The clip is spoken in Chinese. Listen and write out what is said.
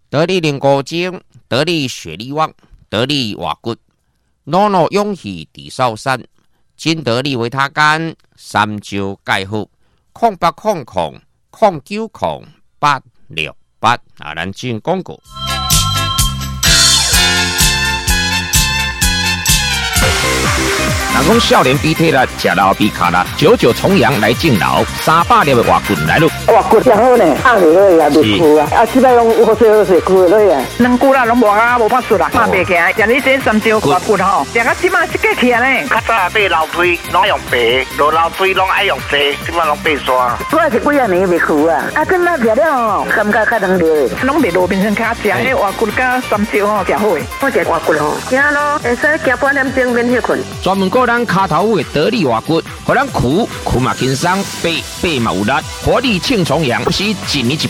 得力灵骨精，得力血力旺，得力瓦骨，诺诺勇气地少山，金得力维他干，三焦钙护，0800090868啊，咱进广告。 人讲少年比体力，吃老比卡力，久久重阳来敬老，300粒的活骨来咯。 活骨真好呢，红落去也袂枯啊，即摆拢好水枯落去啊。 两久啦，拢无啊，无法子啦，慢袂起来。像你这三焦活骨吼，食到即摆一个起来呢。 较早买楼梯拢用白，落楼梯拢爱用细，即摆拢白刷。 我是几啊年袂枯啊，啊，今仔食了吼，感觉较能热。 拢袂落变成较食，迄活骨甲三焦吼，食好诶。 我食活骨吼，行咯，会使行半点钟免歇困。 专门个咱骹头的得力活骨，互咱苦嘛轻松，背嘛有力，活力庆重阳，不是一年一